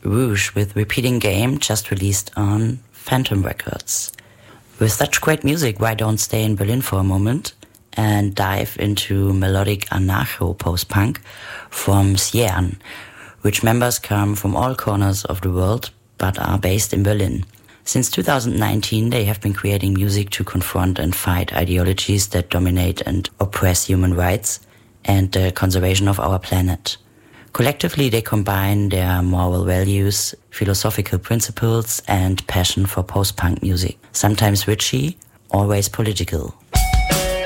Rouge with Repeating Game, just released on Phantom Records. With such great music, why don't stay in Berlin for a moment and dive into melodic anarcho post-punk from Siern, which members come from all corners of the world but are based in Berlin. Since 2019, they have been creating music to confront and fight ideologies that dominate and oppress human rights and the conservation of our planet. Collectively, they combine their moral values, philosophical principles, and passion for post-punk music, sometimes witchy, always political.